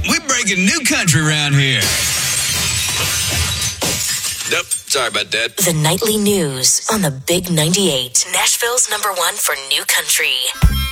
We're breaking new country around here. Nope. Sorry about that. The nightly news on the Big 98. Nashville's #1 for new country.